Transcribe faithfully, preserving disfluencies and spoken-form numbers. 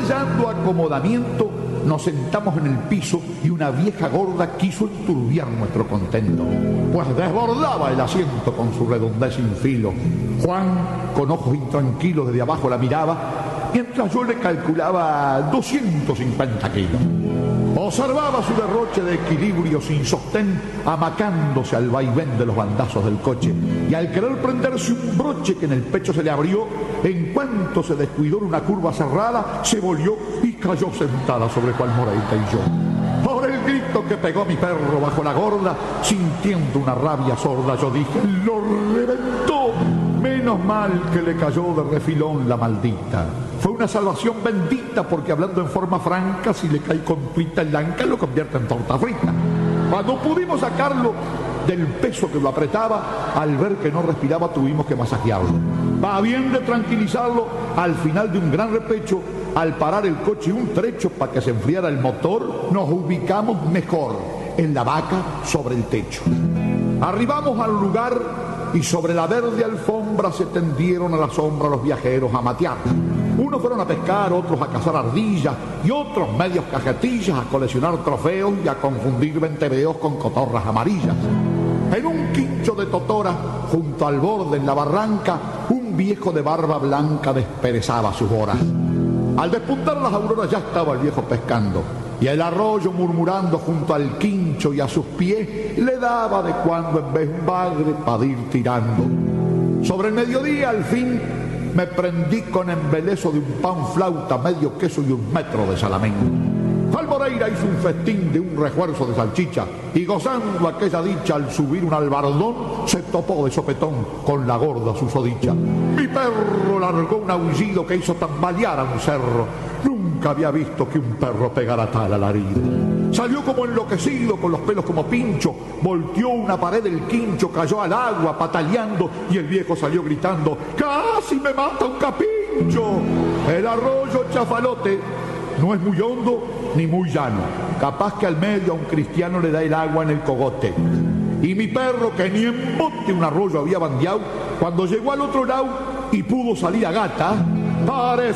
hallando acomodamiento, nos sentamos en el piso y una vieja gorda quiso enturbiar nuestro contento, pues desbordaba el asiento con su redondez sin filo. Juan, con ojos intranquilos, desde abajo la miraba, mientras yo le calculaba doscientos cincuenta kilos. Observaba su derroche de equilibrio sin sostén, amacándose al vaivén de los bandazos del coche, y al querer prenderse un broche que en el pecho se le abrió, en cuanto se descuidó en una curva cerrada, se volvió y cayó sentada sobre Juan Moreira y yo. Por el grito que pegó mi perro bajo la gorda, sintiendo una rabia sorda, yo dije: ¡lo reventó! Menos mal que le cayó de refilón la maldita. Fue una salvación bendita, porque hablando en forma franca, si le cae con tuita el anca, lo convierte en torta frita. Cuando pudimos sacarlo del peso que lo apretaba, al ver que no respiraba, tuvimos que masajearlo. Va bien de tranquilizarlo, al final de un gran repecho, al parar el coche un trecho para que se enfriara el motor, nos ubicamos mejor en la vaca sobre el techo. Arribamos al lugar y sobre la verde alfombra se tendieron a la sombra los viajeros a matear. Unos fueron a pescar, otros a cazar ardillas y otros medios cajetillas a coleccionar trofeos y a confundir venteveos con cotorras amarillas. En un quincho de totora, junto al borde en la barranca, un viejo de barba blanca desperezaba sus horas. Al despuntar las auroras ya estaba el viejo pescando, y el arroyo, murmurando junto al quincho y a sus pies, le daba de cuando en vez un bagre para ir tirando. Sobre el mediodía, al fin, me prendí con embeleso de un pan flauta, medio queso y un metro de salamín. Juan Moreira hizo un festín de un refuerzo de salchicha y, gozando aquella dicha al subir un albardón, se topó de sopetón con la gorda susodicha. Mi perro largó un aullido que hizo tambalear a un cerro. Nunca había visto que un perro pegara tal alarido. Salió como enloquecido, con los pelos como pincho, volteó una pared del quincho, cayó al agua pataleando, y el viejo salió gritando: ¡casi me mata un capincho! El arroyo Chafalote no es muy hondo ni muy llano, capaz que al medio a un cristiano le da el agua en el cogote. Y mi perro, que ni en bote un arroyo había bandeado, cuando llegó al otro lado y pudo salir a gata, pareció